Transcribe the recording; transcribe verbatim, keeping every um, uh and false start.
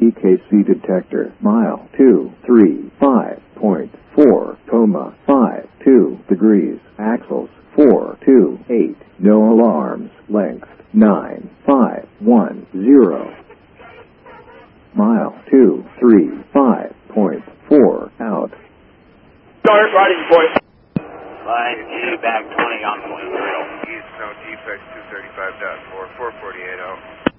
P K C detector. Mile two three five point four, coma five two degrees. Axles four two eight. No alarms. Length nine five one zero. Mile two three five point four out. Start riding point. Line G back twenty on point zero. East, no defects, two thirty-five point four, four forty-eight out.